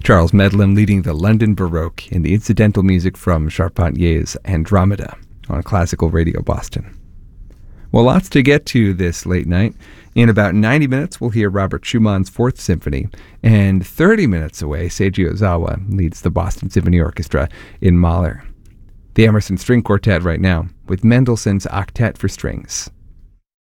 Charles Medlin leading the London Baroque in the incidental music from Charpentier's Andromeda on Classical Radio Boston. Well, lots to get to this late night. In about 90 minutes, we'll hear Robert Schumann's Fourth Symphony, and 30 minutes away, Seiji Ozawa leads the Boston Symphony Orchestra in Mahler. The Emerson String Quartet right now, with Mendelssohn's Octet for Strings.